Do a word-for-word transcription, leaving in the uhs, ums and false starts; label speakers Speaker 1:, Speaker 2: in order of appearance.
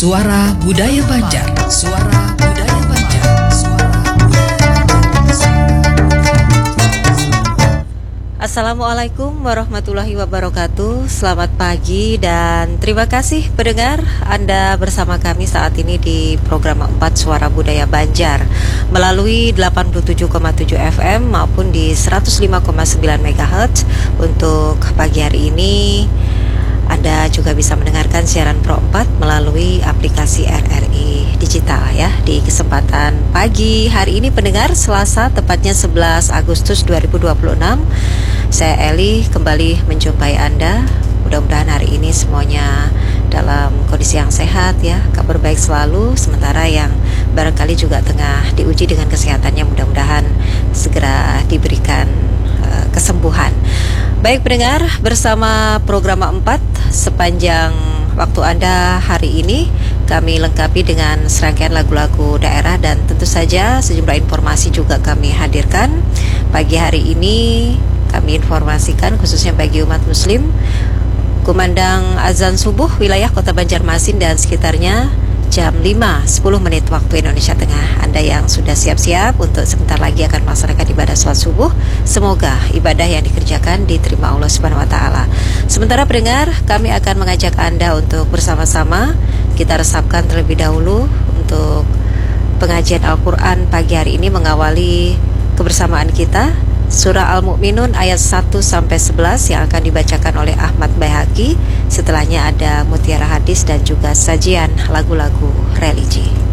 Speaker 1: Suara Budaya Banjar. Suara Budaya Banjar. Suara Budaya Banjar.
Speaker 2: Assalamualaikum warahmatullahi wabarakatuh. Selamat pagi dan terima kasih pendengar, Anda bersama kami saat ini di program empat Suara Budaya Banjar melalui delapan puluh tujuh koma tujuh F M maupun di seratus lima koma sembilan megahertz. Untuk pagi hari ini Anda juga bisa mendengarkan siaran Pro empat melalui aplikasi R R I Digital ya. Di kesempatan pagi hari ini pendengar, Selasa tepatnya sebelas Agustus dua ribu dua puluh enam, saya Eli kembali menjumpai Anda. Mudah-mudahan hari ini semuanya dalam kondisi yang sehat ya, kabar baik selalu. Sementara yang barangkali juga tengah diuji dengan kesehatannya, mudah-mudahan segera diberikan uh, kesembuhan. Baik pendengar, bersama program empat sepanjang waktu Anda hari ini kami lengkapi dengan serangkaian lagu-lagu daerah dan tentu saja sejumlah informasi juga kami hadirkan. Pagi hari ini kami informasikan khususnya bagi umat muslim, kumandang azan subuh wilayah Kota Banjarmasin dan sekitarnya jam lima sepuluh menit waktu Indonesia Tengah. Anda yang sudah siap-siap untuk sebentar lagi akan melaksanakan ibadah sholat subuh, semoga ibadah yang dikerjakan diterima Allah Subhanahu wa taala. Sementara pendengar, kami akan mengajak Anda untuk bersama-sama kita resapkan terlebih dahulu untuk pengajian Al-Qur'an pagi hari ini, mengawali kebersamaan kita Surah Al-Mu'minun ayat satu sampai sebelas yang akan dibacakan oleh Ahmad Baihaqi. Setelahnya ada mutiara hadis dan juga sajian lagu-lagu religi.